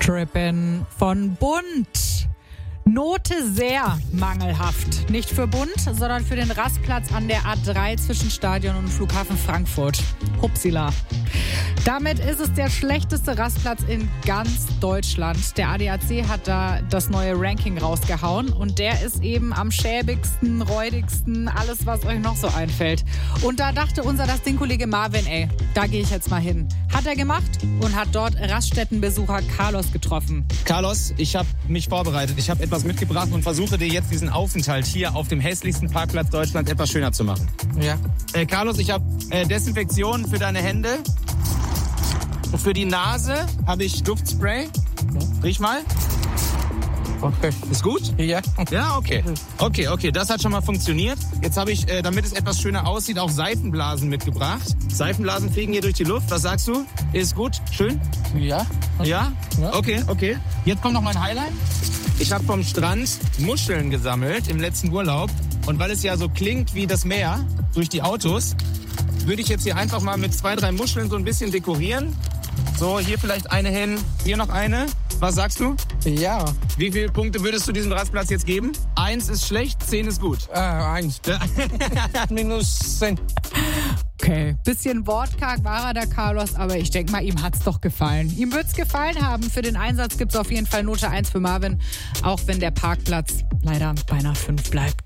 Strippen von Bund. Note sehr mangelhaft. Nicht für Bund, sondern für den Rastplatz an der A3 zwischen Stadion und Flughafen Frankfurt. Hupsila. Damit ist es der schlechteste Rastplatz in ganz Deutschland. Der ADAC hat da das neue Ranking rausgehauen und der ist eben am schäbigsten, räudigsten, alles was euch noch so einfällt. Und da dachte unser Ding-Kollege Marvin, da gehe ich jetzt mal hin. Hat er gemacht und hat dort Raststättenbesucher Carlos getroffen. Carlos, ich habe mich vorbereitet. Ich habe etwas mitgebracht und versuche dir jetzt diesen Aufenthalt hier auf dem hässlichsten Parkplatz Deutschlands etwas schöner zu machen. Ja. Carlos, ich habe Desinfektion für deine Hände. Für die Nase habe ich Duftspray. Riech mal. Okay. Ist gut? Ja. Ja, okay. Okay, das hat schon mal funktioniert. Jetzt habe ich, damit es etwas schöner aussieht, auch Seifenblasen mitgebracht. Seifenblasen fliegen hier durch die Luft. Was sagst du? Ist gut? Schön? Ja. Ja? Ja. Okay. Jetzt kommt noch mein Highlight. Ich habe vom Strand Muscheln gesammelt im letzten Urlaub. Und weil es ja so klingt wie das Meer durch die Autos, würde ich jetzt hier einfach mal mit 2, 3 Muscheln so ein bisschen dekorieren. So, hier vielleicht eine hin, hier noch eine. Was sagst du? Ja. Wie viele Punkte würdest du diesem Rastplatz jetzt geben? 1 ist schlecht, 10 ist gut. 1. Minus 10. Okay, bisschen wortkarg war er, der Carlos, aber ich denke mal, ihm hat's doch gefallen. Ihm wird's gefallen haben. Für den Einsatz gibt's auf jeden Fall Note 1 für Marvin, auch wenn der Parkplatz leider bei einer 5 bleibt.